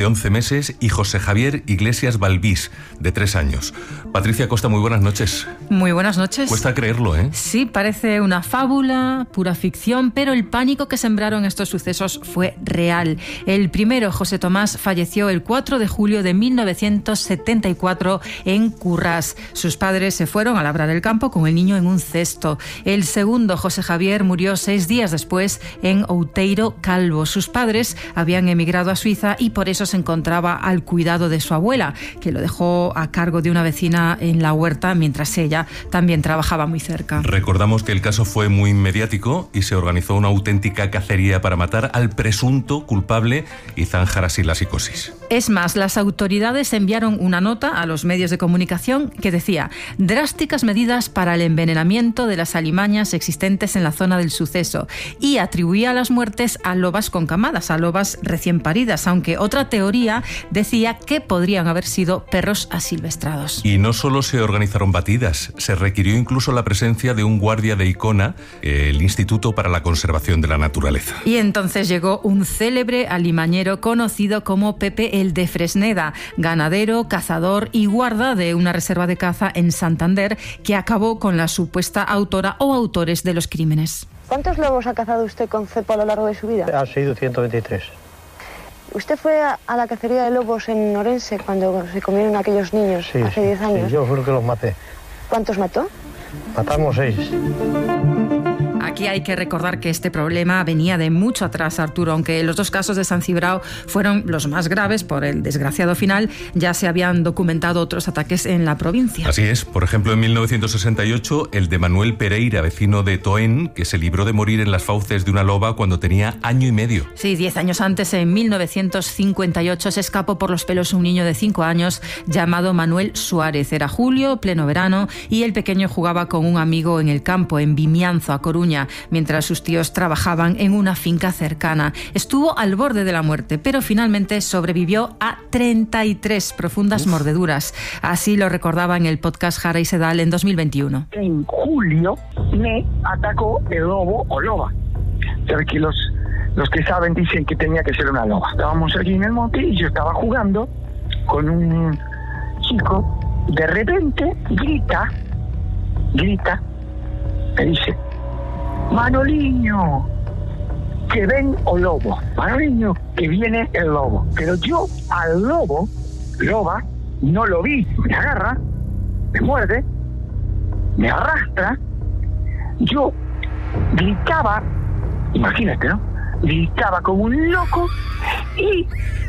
11 meses, y José Javier Iglesias Balbís, de 3 años. Patricia Costa, muy buenas noches. Muy buenas noches. Cuesta creerlo, ¿eh? Sí, parece una fábula, pura ficción, pero el pánico que sembraron estos sucesos fue real. El primero, José Tomás, falleció el 4 de julio de 1974 en Currás. Sus padres se fueron a labrar el campo con el niño en un cesto. El segundo, José Javier, murió 6 días después en Outeiro Calvo. Sus padres habían emigrado a Suiza y por eso se encontraba al cuidado de su abuela, que lo dejó a cargo de una vecina en la huerta mientras ella también trabajaba muy cerca. Recordamos que el caso fue muy mediático y se organizó una auténtica cacería para matar al presunto culpable y zanjar así la psicosis. Es más, las autoridades enviaron una nota a los medios de comunicación que decía: drásticas medidas para el envenenamiento de las alimañas existentes en la zona del suceso, y atribuía las muertes a lobas con camadas, a lobas recién paridas, aunque otra teoría decía que podrían haber sido perros asilvestrados. Y no solo se organizaron batidas, se requirió incluso la presencia de un guardia de Icona, el Instituto para la Conservación de la Naturaleza. Y entonces llegó un célebre alimañero conocido como Pepe el de Fresneda, ganadero, cazador y guarda de una reserva de caza en Santander, que acabó con la supuesta autora o autores de los crímenes. ¿Cuántos lobos ha cazado usted con cepo a lo largo de su vida? Ha sido 123. ¿Usted fue a la cacería de lobos en Orense cuando se comieron aquellos niños hace 10 años? Sí, yo fui el que los maté. ¿Cuántos mató? Matamos 6. Aquí hay que recordar que este problema venía de mucho atrás, Arturo. Aunque los dos casos de San Cibrao fueron los más graves por el desgraciado final, ya se habían documentado otros ataques en la provincia. Así es. Por ejemplo, en 1968, el de Manuel Pereira, vecino de Toén, que se libró de morir en las fauces de una loba cuando tenía 1 año y medio. Sí, 10 años antes, en 1958, se escapó por los pelos un niño de 5 años llamado Manuel Suárez. Era julio, pleno verano, y el pequeño jugaba con un amigo en el campo, en Vimianzo, a Coruña, mientras sus tíos trabajaban en una finca cercana. Estuvo al borde de la muerte, pero finalmente sobrevivió a 33 profundas mordeduras. Así lo recordaba en el podcast Jara y Sedal en 2021. En julio me atacó el lobo o loba. Sabes que los que saben dicen que tenía que ser una loba. Estábamos aquí en el monte y yo estaba jugando con un chico. De repente grita, me dice: Manoliño, que ven o lobo. Manoliño, que viene el lobo. Pero yo al loba, no lo vi. Me agarra, me muerde, me arrastra. Yo gritaba, imagínate, ¿no? Gritaba como un loco, y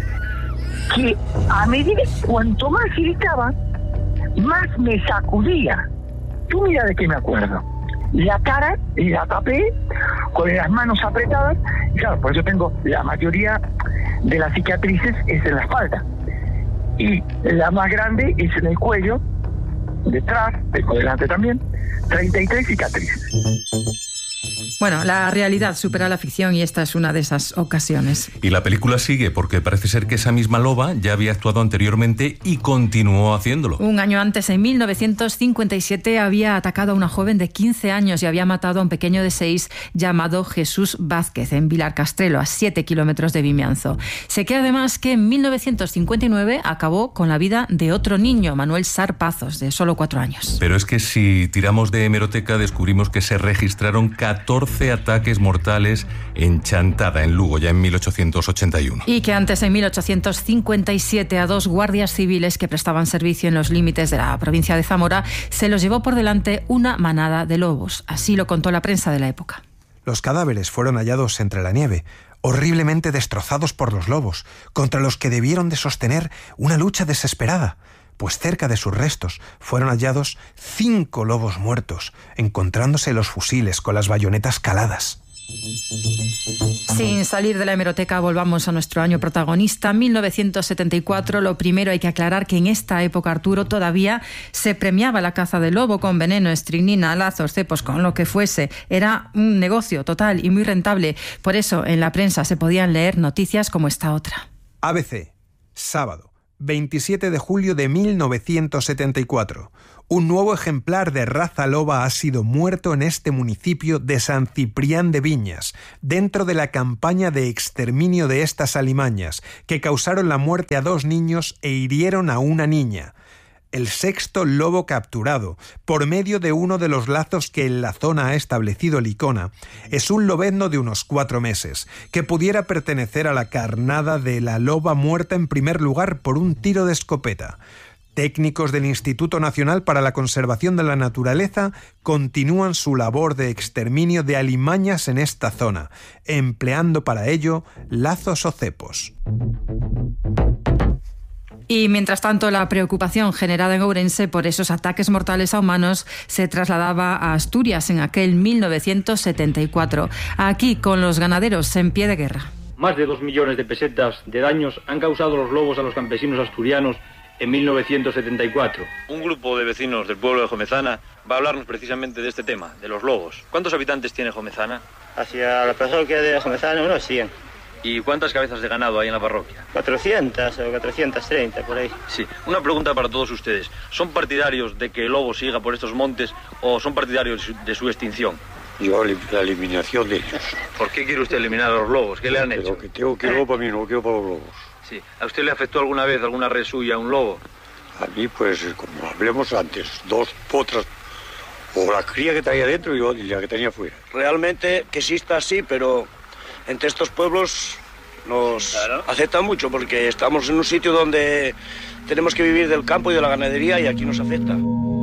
que a medida cuanto más gritaba, más me sacudía. Tú mira de qué me acuerdo. La cara la tapé con las manos apretadas, y claro, por eso tengo la mayoría de las cicatrices es en la espalda, y la más grande es en el cuello, detrás, tengo delante también, 33 cicatrices. Bueno, la realidad supera la ficción y esta es una de esas ocasiones. Y la película sigue porque parece ser que esa misma loba ya había actuado anteriormente y continuó haciéndolo. Un año antes, en 1957, había atacado a una joven de 15 años y había matado a un pequeño de 6 llamado Jesús Vázquez en Vilar Castrelo, a 7 kilómetros de Vimianzo. Sé que además que en 1959 acabó con la vida de otro niño, Manuel Sarpazos, de solo 4 años. Pero es que si tiramos de hemeroteca descubrimos que se registraron 14 ataques mortales en Chantada, en Lugo, ya en 1881. Y que antes, en 1857, a 2 guardias civiles que prestaban servicio en los límites de la provincia de Zamora se los llevó por delante una manada de lobos. Así lo contó la prensa de la época. Los cadáveres fueron hallados entre la nieve, horriblemente destrozados por los lobos, contra los que debieron de sostener una lucha desesperada, pues cerca de sus restos fueron hallados 5 lobos muertos, encontrándose los fusiles con las bayonetas caladas. Sin salir de la hemeroteca, volvamos a nuestro año protagonista, 1974. Lo primero, hay que aclarar que en esta época, Arturo, todavía se premiaba la caza de lobo con veneno, estricnina, lazos, cepos, con lo que fuese. Era un negocio total y muy rentable. Por eso, en la prensa se podían leer noticias como esta otra. ABC, sábado. 27 de julio de 1974. Un nuevo ejemplar de raza loba ha sido muerto en este municipio de San Ciprián de Viñas, dentro de la campaña de exterminio de estas alimañas, que causaron la muerte a 2 niños e hirieron a una niña. El 6º lobo capturado, por medio de uno de los lazos que en la zona ha establecido Licona, es un lobezno de unos 4 meses, que pudiera pertenecer a la carnada de la loba muerta en primer lugar por un tiro de escopeta. Técnicos del Instituto Nacional para la Conservación de la Naturaleza continúan su labor de exterminio de alimañas en esta zona, empleando para ello lazos o cepos. Y mientras tanto, la preocupación generada en Ourense por esos ataques mortales a humanos se trasladaba a Asturias en aquel 1974. Aquí, con los ganaderos en pie de guerra. Más de 2 millones de pesetas de daños han causado los lobos a los campesinos asturianos en 1974. Un grupo de vecinos del pueblo de Jomezana va a hablarnos precisamente de este tema, de los lobos. ¿Cuántos habitantes tiene Jomezana? Hacia la parroquia de Jomezana, unos 100. ¿Y cuántas cabezas de ganado hay en la parroquia? 400 o 430, por ahí. Sí, una pregunta para todos ustedes. ¿Son partidarios de que el lobo siga por estos montes o son partidarios de su extinción? Yo, la eliminación de ellos. ¿Por qué quiere usted eliminar a los lobos? ¿Qué le han hecho? Lo que tengo que lobo para mí, no quiero para los lobos. Sí. ¿A usted le afectó alguna vez, alguna res suya, un lobo? A mí, pues, como hablemos antes, 2 potras, o la cría que traía dentro y la que tenía fuera. Realmente que exista así, pero entre estos pueblos nos afecta mucho porque estamos en un sitio donde tenemos que vivir del campo y de la ganadería y aquí nos afecta.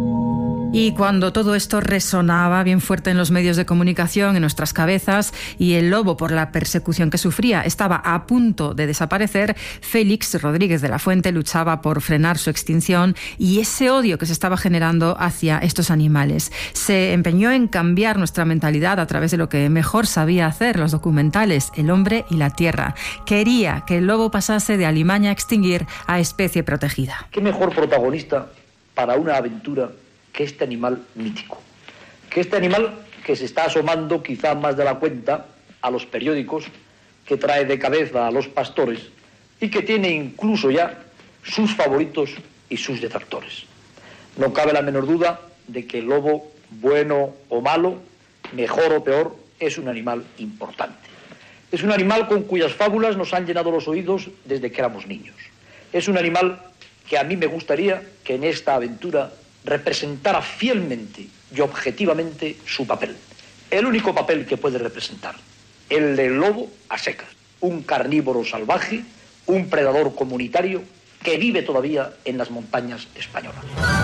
Y cuando todo esto resonaba bien fuerte en los medios de comunicación, en nuestras cabezas, y el lobo, por la persecución que sufría, estaba a punto de desaparecer, Félix Rodríguez de la Fuente luchaba por frenar su extinción y ese odio que se estaba generando hacia estos animales. Se empeñó en cambiar nuestra mentalidad a través de lo que mejor sabía hacer, los documentales El hombre y la tierra. Quería que el lobo pasase de alimaña a extinguir a especie protegida. ¿Qué mejor protagonista para una aventura que este animal mítico? Que este animal que se está asomando quizá más de la cuenta a los periódicos, que trae de cabeza a los pastores y que tiene incluso ya sus favoritos y sus detractores. No cabe la menor duda de que el lobo, bueno o malo, mejor o peor, es un animal importante. Es un animal con cuyas fábulas nos han llenado los oídos desde que éramos niños. Es un animal que a mí me gustaría que en esta aventura representara fielmente y objetivamente su papel. El único papel que puede representar. El del lobo a secas. Un carnívoro salvaje, un predador comunitario que vive todavía en las montañas españolas.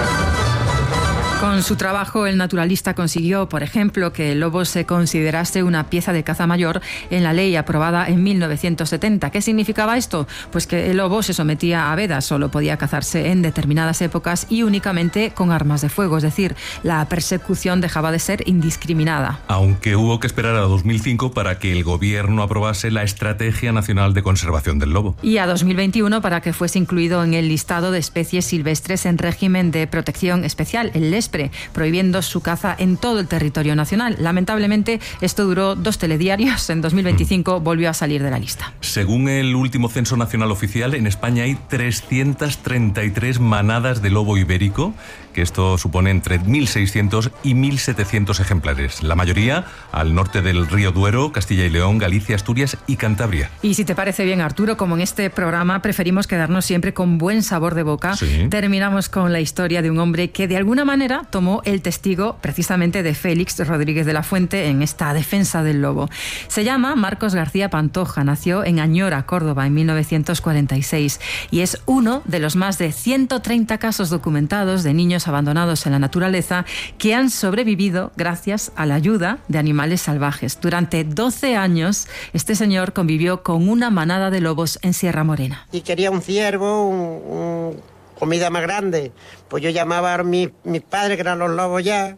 Con su trabajo, el naturalista consiguió, por ejemplo, que el lobo se considerase una pieza de caza mayor en la ley aprobada en 1970. ¿Qué significaba esto? Pues que el lobo se sometía a vedas, solo podía cazarse en determinadas épocas y únicamente con armas de fuego, es decir, la persecución dejaba de ser indiscriminada. Aunque hubo que esperar a 2005 para que el gobierno aprobase la Estrategia Nacional de Conservación del Lobo. Y a 2021 para que fuese incluido en el listado de especies silvestres en régimen de protección especial, el LESPRE, prohibiendo su caza en todo el territorio nacional. Lamentablemente, esto duró 2 telediarios. En 2025 volvió a salir de la lista. Según el último censo nacional oficial, en España hay 333 manadas de lobo ibérico, que esto supone entre 1.600 y 1.700 ejemplares. La mayoría al norte del río Duero, Castilla y León, Galicia, Asturias y Cantabria. Y si te parece bien, Arturo, como en este programa preferimos quedarnos siempre con buen sabor de boca, sí, terminamos con la historia de un hombre que de alguna manera tomó el testigo precisamente de Félix Rodríguez de la Fuente en esta defensa del lobo. Se llama Marcos García Pantoja, nació en Añora, Córdoba, en 1946 y es uno de los más de 130 casos documentados de niños abandonados en la naturaleza que han sobrevivido gracias a la ayuda de animales salvajes. Durante 12 años, este señor convivió con una manada de lobos en Sierra Morena. Y quería un ciervo, comida más grande. Pues yo llamaba a mis padres, que eran los lobos ya.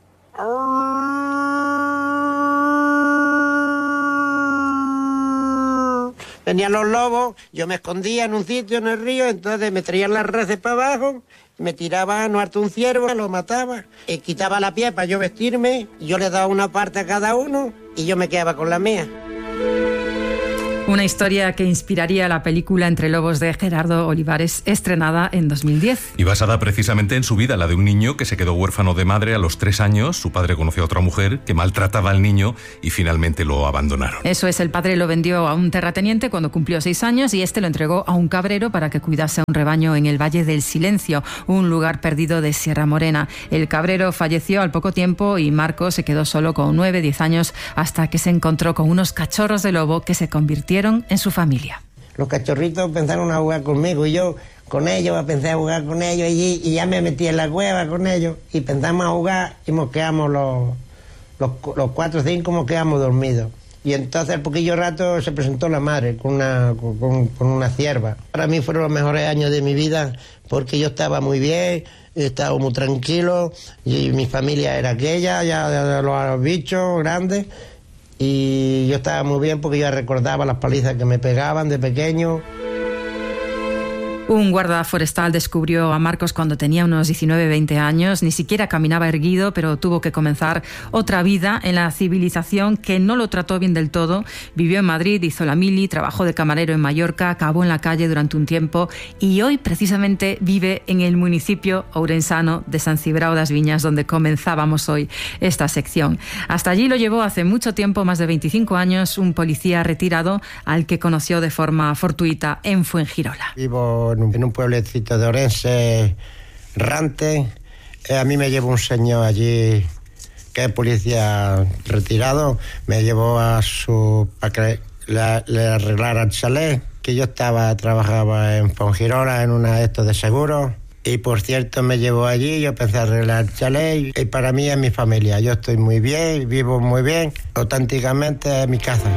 Venían los lobos, yo me escondía en un sitio en el río, entonces me traían las reses para abajo, me tiraba no harto un ciervo, lo mataba, quitaba la piel para yo vestirme, yo le daba una parte a cada uno y yo me quedaba con la mía. Una historia que inspiraría la película Entre lobos de Gerardo Olivares, estrenada en 2010. Y basada precisamente en su vida, la de un niño que se quedó huérfano de madre a los 3 años. Su padre conoció a otra mujer que maltrataba al niño y finalmente lo abandonaron. Eso es, el padre lo vendió a un terrateniente cuando cumplió 6 años y este lo entregó a un cabrero para que cuidase un rebaño en el Valle del Silencio, un lugar perdido de Sierra Morena. El cabrero falleció al poco tiempo y Marco se quedó solo con 9-10 años hasta que se encontró con unos cachorros de lobo que se convirtieron en su familia. Los cachorritos pensaron a jugar conmigo y yo con ellos pensé a jugar con ellos allí y ya me metí en la cueva con ellos y pensamos a jugar y mosqueamos los 4 o 5 mosqueamos dormidos. Y entonces al poquillo rato se presentó la madre con una cierva. Para mí fueron los mejores años de mi vida porque yo estaba muy bien, estaba muy tranquilo y mi familia era aquella, ya los bichos grandes. Y yo estaba muy bien porque yo recordaba las palizas que me pegaban de pequeño. Un guarda forestal descubrió a Marcos cuando tenía unos 19-20 años. Ni siquiera caminaba erguido, pero tuvo que comenzar otra vida en la civilización que no lo trató bien del todo. Vivió en Madrid, hizo la mili, trabajó de camarero en Mallorca, acabó en la calle durante un tiempo y hoy precisamente vive en el municipio ourensano de San Cibrao das Viñas, donde comenzábamos hoy esta sección. Hasta allí lo llevó hace mucho tiempo, más de 25 años, un policía retirado al que conoció de forma fortuita en Fuengirola. Vivo en un pueblecito de Orense, Rante. A mí me llevó un señor allí que es policía retirado, me llevó para que le arreglara el chalet, que yo trabajaba en Fuengirola en una de estos de seguros. Y por cierto me llevó allí, yo empecé a arreglar el chalet y para mí es mi familia. Yo estoy muy bien, vivo muy bien, auténticamente es mi casa.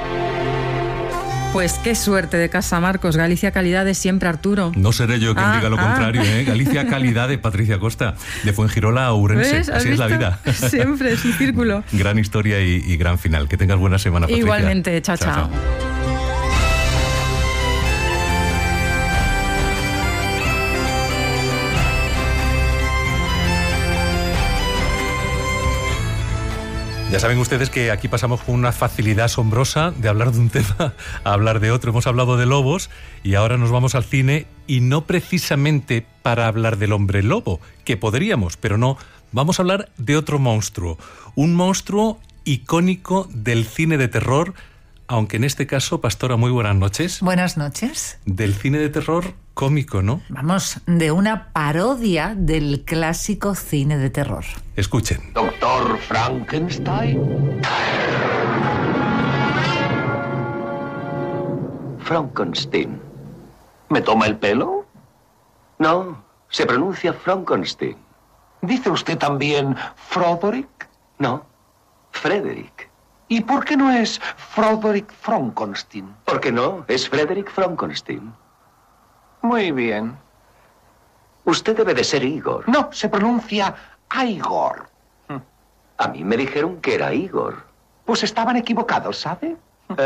Pues qué suerte de casa, Marcos. Galicia Calidad de siempre, Arturo. No seré yo quien diga lo contrario, ¿eh? Galicia Calidad de Patricia Costa, de Fuengirola a Ourense. ¿Ves? Así es la vida. Siempre es un círculo. Gran historia y gran final. Que tengas buena semana, Patricia. Igualmente, chao, chao. Ya saben ustedes que aquí pasamos con una facilidad asombrosa de hablar de un tema a hablar de otro. Hemos hablado de lobos y ahora nos vamos al cine y no precisamente para hablar del hombre lobo, que podríamos, pero no. Vamos a hablar de otro monstruo, un monstruo icónico del cine de terror, aunque en este caso, Pastora, muy buenas noches. Buenas noches. Del cine de terror cómico, ¿no? Vamos, de una parodia del clásico cine de terror. Escuchen. Doctor Frankenstein. Frankenstein. ¿Me toma el pelo? No, se pronuncia Frankenstein. ¿Dice usted también Froderick? No, Frederick. ¿Y por qué no es Froderick Frankenstein? ¿Por qué no? Es Frederick Frankenstein. Muy bien. Usted debe de ser Igor. No, se pronuncia Igor. A mí me dijeron que era Igor. Pues estaban equivocados, ¿sabe?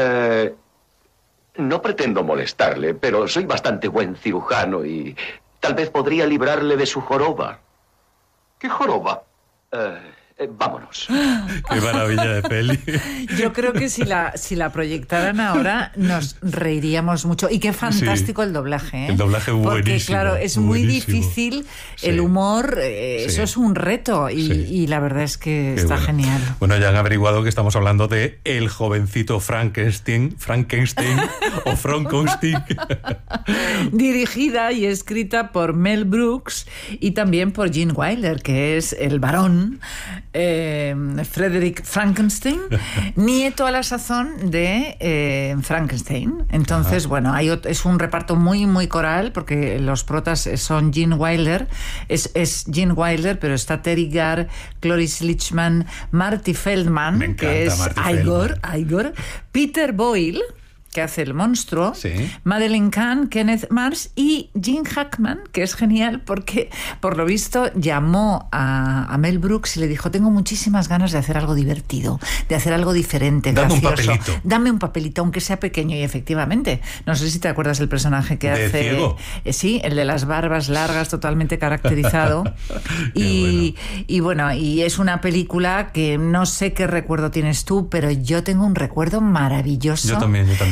No pretendo molestarle, pero soy bastante buen cirujano y tal vez podría librarle de su joroba. ¿Qué joroba? Vámonos. Qué maravilla de peli. Yo creo que si la proyectaran ahora nos reiríamos mucho. Y qué fantástico el doblaje, ¿eh? El doblaje buenísimo. Porque claro, es muy difícil. El humor, eso es un reto. Y la verdad es que está genial. Bueno, ya han averiguado que estamos hablando de el jovencito Frankenstein o Frankenstein. Dirigida y escrita por Mel Brooks y también por Gene Wilder, que es el varón Frederick Frankenstein, nieto a la sazón de Frankenstein. Entonces, bueno, es un reparto muy, muy coral, porque los protas son Gene Wilder, es Gene Wilder, pero está Terry Garr, Cloris Leachman, Marty Feldman, que es Igor, Peter Boyle, que hace el monstruo, Madeleine Kahn, Kenneth Mars y Gene Hackman, que es genial porque, por lo visto, llamó a Mel Brooks y le dijo: tengo muchísimas ganas de hacer algo divertido, de hacer algo diferente, gracioso. Dame un papelito, aunque sea pequeño. Y efectivamente, no sé si te acuerdas del personaje que hace... Ciego. Sí, el de las barbas largas, totalmente caracterizado. y bueno, y es una película que no sé qué recuerdo tienes tú, pero yo tengo un recuerdo maravilloso. Yo también.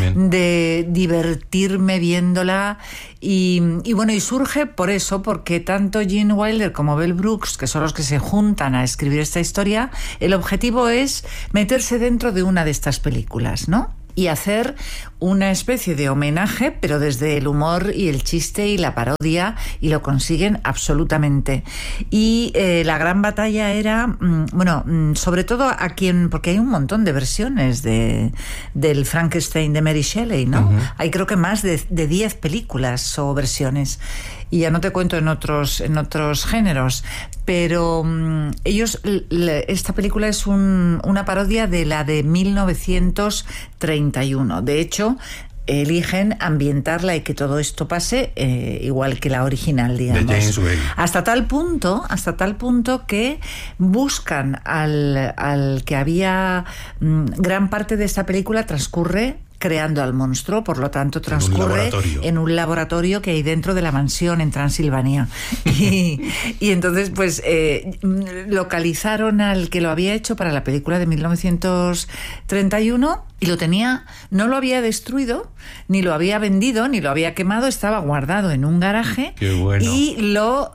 de divertirme viéndola. Y bueno, y surge por eso, porque tanto Gene Wilder como Mel Brooks, que son los que se juntan a escribir esta historia, el objetivo es meterse dentro de una de estas películas, ¿no? Y hacer una especie de homenaje, pero desde el humor y el chiste y la parodia, y lo consiguen absolutamente. Y la gran batalla era, sobre todo porque hay un montón de versiones del Frankenstein de Mary Shelley, ¿no? Uh-huh. Hay creo que más de 10 películas o versiones. Y ya no te cuento en otros géneros, pero esta película es una parodia de la de 1931. De hecho, eligen ambientarla y que todo esto pase igual que la original, digamos. De James Whale. Hasta tal punto que buscan al que había gran parte de esta película transcurre creando al monstruo, por lo tanto transcurre en un laboratorio que hay dentro de la mansión en Transilvania. Y entonces pues localizaron al que lo había hecho para la película de 1931 y no lo había destruido, ni lo había vendido, ni lo había quemado, estaba guardado en un garaje. Qué bueno. Y lo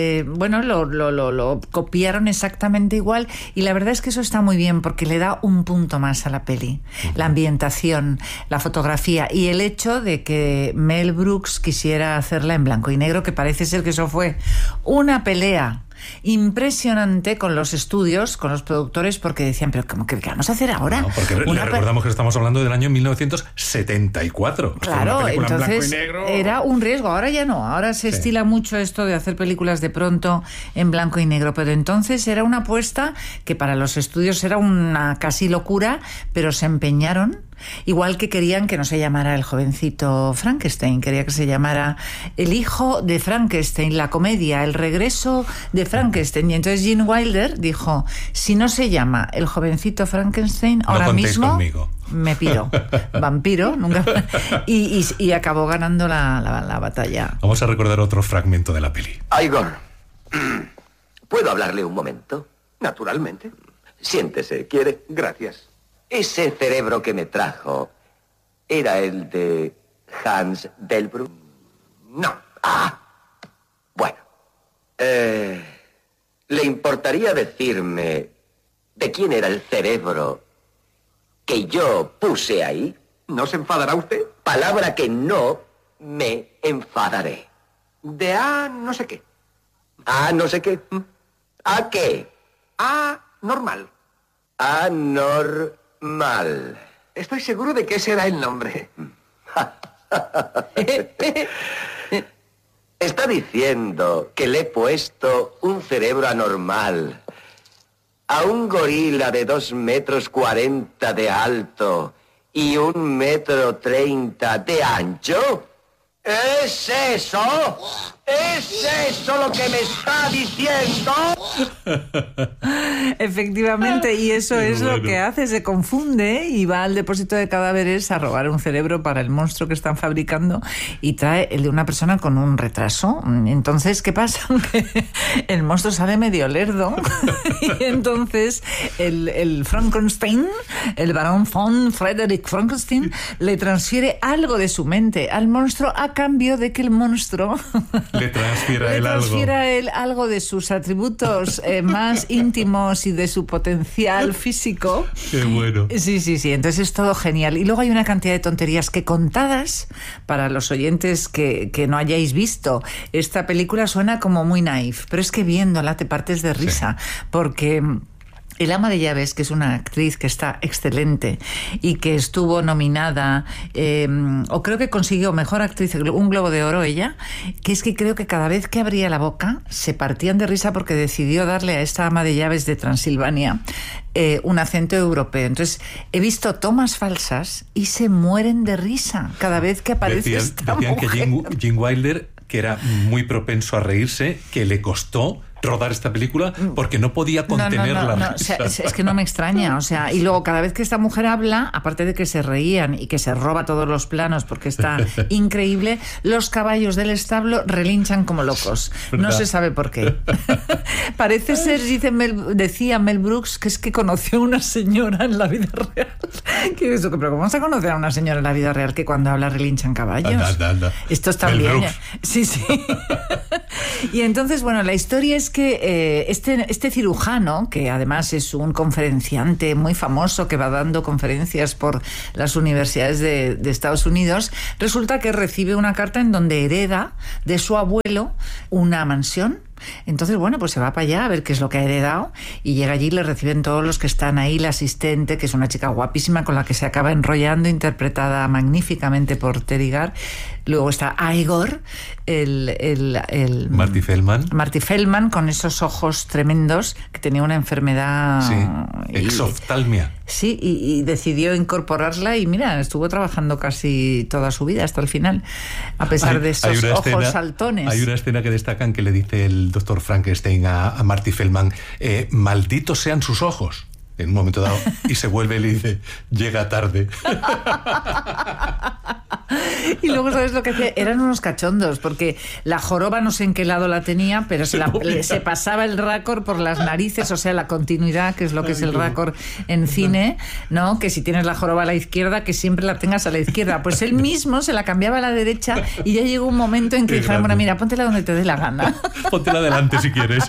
copiaron exactamente igual, y la verdad es que eso está muy bien porque le da un punto más a la peli. La ambientación, la fotografía y el hecho de que Mel Brooks quisiera hacerla en blanco y negro, que parece ser que eso fue una pelea impresionante con los estudios, con los productores, porque decían, pero ¿cómo que vamos a hacer ahora? No, porque recordamos que estamos hablando del año 1974. Claro, entonces era un riesgo. Ahora ya no, ahora se estila mucho esto de hacer películas de pronto en blanco y negro, pero entonces era una apuesta que para los estudios era una casi locura, pero se empeñaron. Igual que querían que no se llamara El jovencito Frankenstein, quería que se llamara El hijo de Frankenstein, la comedia, el regreso de Frankenstein. Y entonces Gene Wilder dijo, si no se llama El jovencito Frankenstein, ahora mismo conmigo. Me piro. Vampiro, nunca. Y acabó ganando la batalla. Vamos a recordar otro fragmento de la peli. Igor, ¿puedo hablarle un momento? Naturalmente. Siéntese, ¿quiere? Gracias. Ese cerebro que me trajo, ¿era el de Hans Delbrück? No. Bueno. ¿Le importaría decirme de quién era el cerebro que yo puse ahí? ¿No se enfadará usted? Palabra que no me enfadaré. De no sé qué. No sé qué. ¿A qué? Normal. Normal. Estoy seguro de que ese era el nombre. Está diciendo que le he puesto un cerebro anormal a un gorila de 2,40 metros de alto y 1,30 metros de ancho. ¿Es eso? ¿Es eso lo que me está diciendo? Efectivamente, y eso es lo que hace, se confunde y va al depósito de cadáveres a robar un cerebro para el monstruo que están fabricando y trae el de una persona con un retraso. Entonces, ¿qué pasa? Que el monstruo sale medio lerdo y entonces el Frankenstein, el barón von Frederick Frankenstein, le transfiere algo de su mente al monstruo a cambio de que el monstruo le transfiera él algo de sus atributos más íntimos y de su potencial físico. Qué bueno. Sí. Entonces es todo genial. Y luego hay una cantidad de tonterías que, contadas para los oyentes que no hayáis visto esta película, suena como muy naif, pero es que viéndola te partes de risa, porque el ama de llaves, que es una actriz que está excelente y que estuvo nominada, o creo que consiguió mejor actriz, un Globo de Oro ella, que es que creo que cada vez que abría la boca se partían de risa porque decidió darle a esta ama de llaves de Transilvania un acento europeo. Entonces he visto tomas falsas y se mueren de risa cada vez que aparece esta mujer. Decían que Gene Wilder, que era muy propenso a reírse, que le costó rodar esta película porque no podía contener la risa. O sea, es que no me extraña, o sea, y luego cada vez que esta mujer habla, aparte de que se reían y que se roba todos los planos porque está increíble, los caballos del establo relinchan como locos. No se sabe por qué. Parece ser, decía Mel Brooks, que es que conoció a una señora en la vida real. ¿Qué es eso? ¿Pero cómo se conoce a una señora en la vida real que cuando habla relinchan caballos? Esto está bien. Sí. Y entonces, bueno, la historia es que este cirujano, que además es un conferenciante muy famoso que va dando conferencias por las universidades de Estados Unidos, resulta que recibe una carta en donde hereda de su abuelo una mansión. Entonces, bueno, pues se va para allá a ver qué es lo que ha heredado y llega allí y le reciben todos los que están ahí, la asistente, que es una chica guapísima con la que se acaba enrollando, interpretada magníficamente por Teri Garr. Luego está Igor, el Marty Feldman. Marty Feldman, con esos ojos tremendos, que tenía una enfermedad... Sí, exoftalmia. Sí, y decidió incorporarla y mira, estuvo trabajando casi toda su vida hasta el final, a pesar de esos ojos saltones. Hay una escena que destacan que le dice el doctor Frankenstein a Marty Feldman, malditos sean sus ojos, en un momento dado, y se vuelve y le dice, llega tarde. Y luego, ¿sabes lo que hacía? Eran unos cachondos, porque la joroba no sé en qué lado la tenía, pero se pasaba el raccord por las narices, o sea, la continuidad, que es lo que es el raccord en cine, ¿no? Que si tienes la joroba a la izquierda, que siempre la tengas a la izquierda. Pues él mismo se la cambiaba a la derecha y ya llegó un momento en que dijeron, bueno, mira, póntela donde te dé la gana. Póntela adelante si quieres.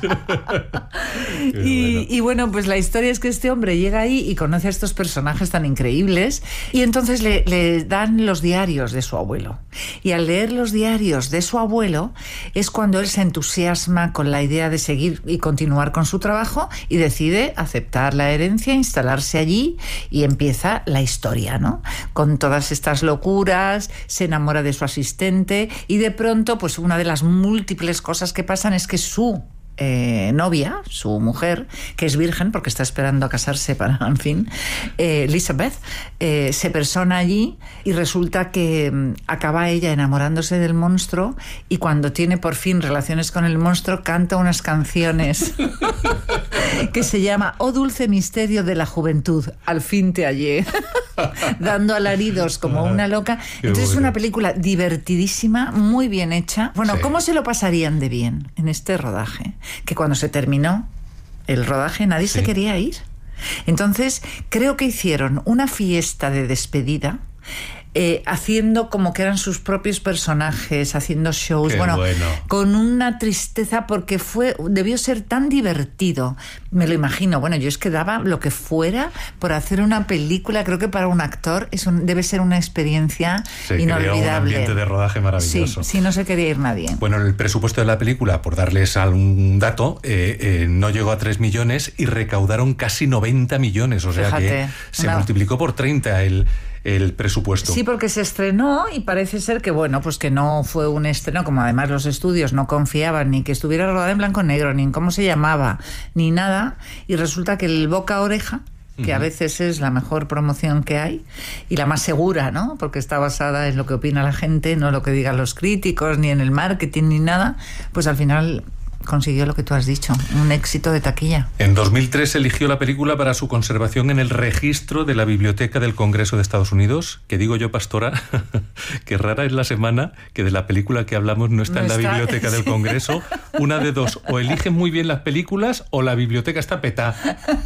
Y bueno, pues la historia es que este hombre llega ahí y conoce a estos personajes tan increíbles y entonces le dan los diarios de su abuelo. Y al leer los diarios de su abuelo es cuando él se entusiasma con la idea de seguir y continuar con su trabajo y decide aceptar la herencia, instalarse allí y empieza la historia, ¿no? Con todas estas locuras, se enamora de su asistente y de pronto, pues una de las múltiples cosas que pasan es que su novia, su mujer, que es virgen porque está esperando a casarse para, en fin, Elizabeth, se persona allí y resulta que acaba ella enamorándose del monstruo y cuando tiene por fin relaciones con el monstruo canta unas canciones que se llama Oh dulce misterio de la juventud, al fin te hallé, dando alaridos como una loca. Entonces es una película divertidísima, muy bien hecha. Bueno, ¿cómo se lo pasarían de bien en este rodaje? Que cuando se terminó el rodaje nadie se quería ir. Entonces creo que hicieron una fiesta de despedida, haciendo como que eran sus propios personajes, haciendo shows, bueno, con una tristeza porque debió ser tan divertido, me lo imagino. Bueno, yo es que daba lo que fuera por hacer una película. Creo que para un actor debe ser una experiencia inolvidable. Creó un ambiente de rodaje maravilloso. Sí, no se quería ir nadie. Bueno, el presupuesto de la película, por darles algún dato, no llegó a 3 millones y recaudaron casi 90 millones, o sea, fíjate, que se multiplicó por 30 el presupuesto. Sí, porque se estrenó y parece ser que, bueno, pues que no fue un estreno, como además los estudios no confiaban ni que estuviera rodada en blanco y negro, ni en cómo se llamaba, ni nada, y resulta que el boca a oreja, que a veces es la mejor promoción que hay y la más segura, ¿no? Porque está basada en lo que opina la gente, no lo que digan los críticos, ni en el marketing, ni nada, pues al final consiguió lo que tú has dicho, un éxito de taquilla. En 2003 eligió la película para su conservación en el registro de la Biblioteca del Congreso de Estados Unidos, que digo yo, Pastora, que rara es la semana que de la película que hablamos no está en la Biblioteca del Congreso. Una de dos, o eligen muy bien las películas o la biblioteca está petada.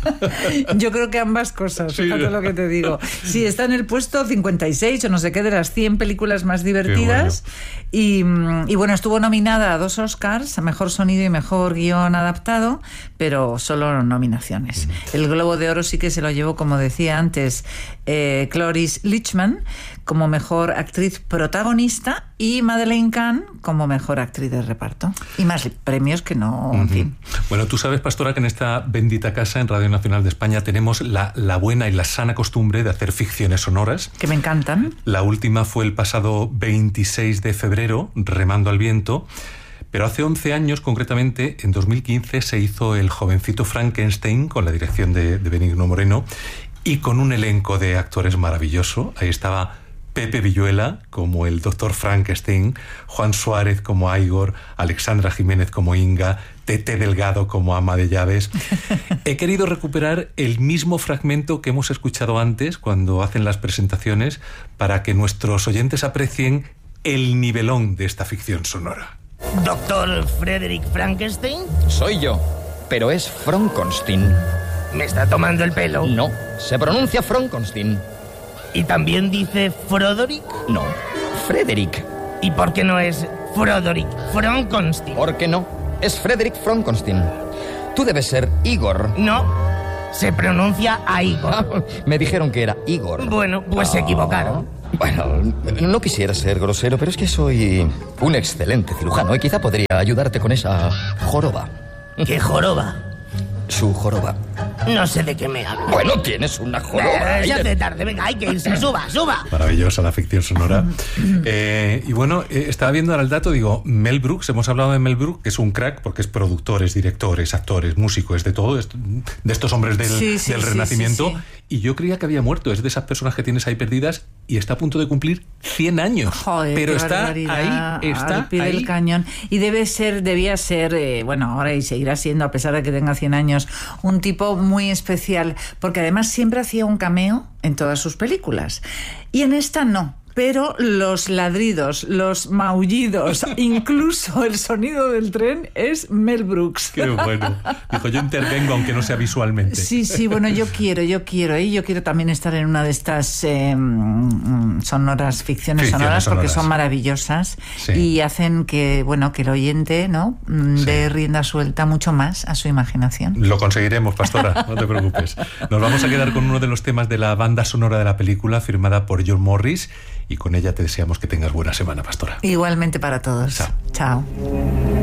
Yo creo que ambas cosas, fíjate lo que te digo. Sí, está en el puesto 56 o no sé qué de las 100 películas más divertidas. Y bueno, estuvo nominada a 2 Oscars, a Mejor Sonido y Mejor Guión Adaptado, pero solo nominaciones. El Globo de Oro sí que se lo llevó, como decía antes, Cloris Leachman como Mejor Actriz Protagonista y Madeleine Kahn como Mejor Actriz de Reparto. Y más premios que no, en fin. Bueno, tú sabes, Pastora, que en esta bendita casa, en Radio Nacional de España, tenemos la buena y la sana costumbre de hacer ficciones sonoras. Que me encantan. La última fue el pasado 26 de febrero, Remando al viento. Pero hace 11 años, concretamente, en 2015, se hizo El jovencito Frankenstein, con la dirección de Benigno Moreno, y con un elenco de actores maravilloso. Ahí estaba Pepe Villuela como el Dr. Frankenstein, Juan Suárez como Igor, Alexandra Jiménez como Inga, Tete Delgado como ama de llaves. He querido recuperar el mismo fragmento que hemos escuchado antes cuando hacen las presentaciones para que nuestros oyentes aprecien el nivelón de esta ficción sonora. ¿Doctor Frederick Frankenstein? Soy yo, pero es Frankenstein. ¿Me está tomando el pelo? No, se pronuncia Frankenstein. ¿Y también dice Frodorick? No, Frederick. ¿Y por qué no es Frodorick Frankenstein? ¿Por qué no? Es Frederick Frankenstein. Tú debes ser Igor. No, se pronuncia Igor. Me dijeron que era Igor. Bueno, pues se equivocaron. Bueno, no quisiera ser grosero, pero es que soy un excelente cirujano y quizá podría ayudarte con esa joroba. ¿Qué joroba? Su joroba. No sé de qué me hablas. Bueno, tienes una joroba. Se hace tarde, venga, hay que irse. Suba, suba. Maravillosa la ficción sonora. Y bueno, estaba viendo ahora el dato, digo, Mel Brooks, hemos hablado de Mel Brooks, que es un crack porque es productor, es director, es actor, es músico, es de todo, de estos hombres del Renacimiento. Sí. Y yo creía que había muerto, es de esas personas que tienes ahí perdidas y está a punto de cumplir 100 años. Joder, pero está barbaridad. Ahí, está al pie ahí. del cañón. Y debía ser, bueno, ahora y seguirá siendo, a pesar de que tenga 100 años, un tipo muy especial, porque además siempre hacía un cameo en todas sus películas. Y en esta no. Pero los ladridos, los maullidos, incluso el sonido del tren es Mel Brooks. Qué bueno. Dijo, yo intervengo aunque no sea visualmente. Sí, bueno, yo quiero también estar en una de estas ficciones sonoras, porque son maravillosas y hacen que el oyente, ¿no?, dé rienda suelta mucho más a su imaginación. Lo conseguiremos, Pastora, no te preocupes. Nos vamos a quedar con uno de los temas de la banda sonora de la película, firmada por John Morris, y con ella te deseamos que tengas buena semana, Pastora. Igualmente para todos. Chao.